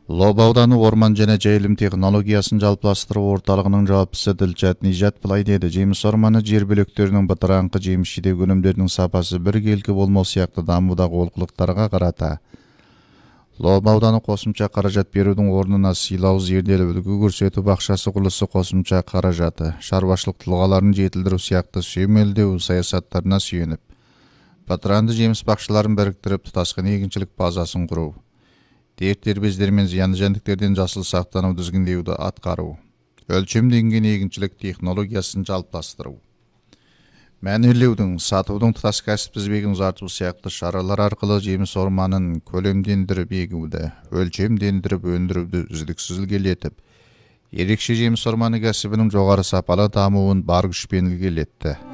Лоба ауданы орман және жайылым технологиясын жалпыластыру орталығының жауапшысы Дилшат Нижат былай деді: жеміс орманы жер бөліктерінің бытыраңқы жеміс жидек өнімдерінің сапасы біркелкі болмау сияқты дамудағы олқылықтарға қарата Лоба ауданы қосымша қаражат берудің орнына сыйлау, зерделі үлгі көрсету бақшасы құрылысы қосымша қаражаты, шаруашылық тұлғаларын жетілдіру сияқты сүйемелдеу саясаттарына сүйеніп, бытыранды жеміс бақшаларын біріктіріп, тұтасқан егіншілік базасын құру, дерт-дербездер мен зиянды жәндіктерден жасыл сақтану тізгіндеуді атқару, өлшемделген егіншілік технологиясын жалпыластыру, мәнерлеудің, сатудың тұтас кәсіп тізбегін ұзарту сияқты шаралар арқылы жеміс орманын көлемдендіріп егуді, өлшемдендіріп өндіруді үздіксіз ілгерілетіп, ерекше жеміс орманы кәсібінің жоғары сапалы дамуын бар күшпен ілгерілетті.